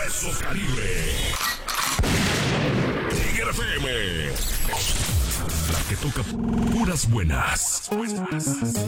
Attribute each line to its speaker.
Speaker 1: Expreso Caribe. Tiger FM. La que toca puras buenas.